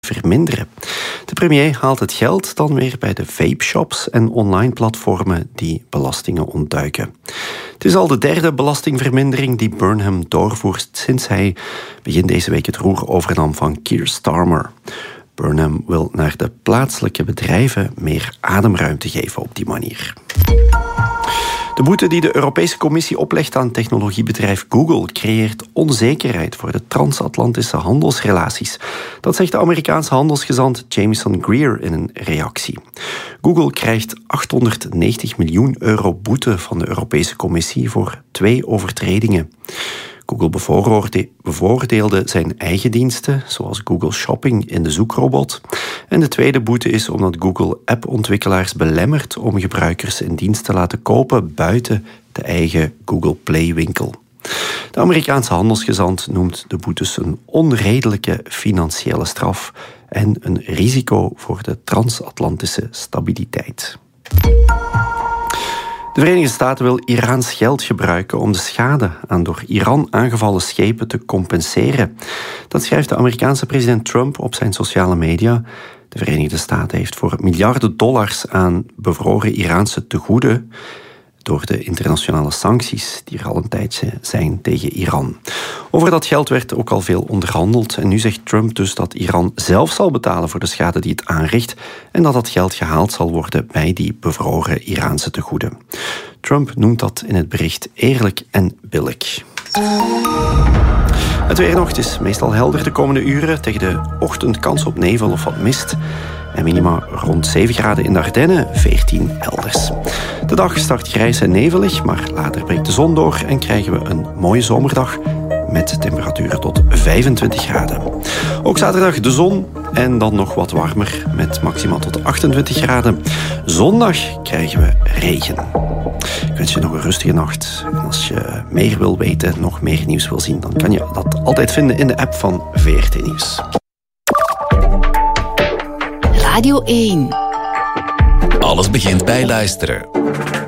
verminderen. De premier haalt het geld dan weer bij de vape-shops en online platformen die belastingen ontduiken. Het is al de derde belastingvermindering die Burnham doorvoert sinds hij begin deze week het roer overnam van Keir Starmer. Burnham wil naar de plaatselijke bedrijven meer ademruimte geven op die manier. De boete die de Europese Commissie oplegt aan technologiebedrijf Google creëert onzekerheid voor de transatlantische handelsrelaties. Dat zegt de Amerikaanse handelsgezant Jameson Greer in een reactie. Google krijgt €890 miljoen boete van de Europese Commissie voor 2 overtredingen. Google bevoordeelde zijn eigen diensten, zoals Google Shopping in de zoekrobot. En de tweede boete is omdat Google appontwikkelaars belemmert om gebruikers een dienst te laten kopen buiten de eigen Google Play-winkel. De Amerikaanse handelsgezant noemt de boetes een onredelijke financiële straf en een risico voor de transatlantische stabiliteit. De Verenigde Staten wil Iraans geld gebruiken om de schade aan door Iran aangevallen schepen te compenseren. Dat schrijft de Amerikaanse president Trump op zijn sociale media. De Verenigde Staten heeft voor miljarden dollars aan bevroren Iraanse tegoeden door de internationale sancties die er al een tijdje zijn tegen Iran. Over dat geld werd ook al veel onderhandeld en nu zegt Trump dus dat Iran zelf zal betalen voor de schade die het aanricht en dat dat geld gehaald zal worden bij die bevroren Iraanse tegoeden. Trump noemt dat in het bericht eerlijk en billig. Het weer nog, het is meestal helder de komende uren. Tegen de ochtend kans op nevel of wat mist. En minima rond 7 graden in de Ardennen, 14 elders. De dag start grijs en nevelig, maar later breekt de zon door en krijgen we een mooie zomerdag met temperaturen tot 25 graden. Ook zaterdag de zon en dan nog wat warmer met maximaal tot 28 graden. Zondag krijgen we regen. Ik wens je nog een rustige nacht. En als je meer wil weten, nog meer nieuws wil zien, dan kan je dat altijd vinden in de app van VRT Nieuws. Radio 1. Alles begint bij luisteren.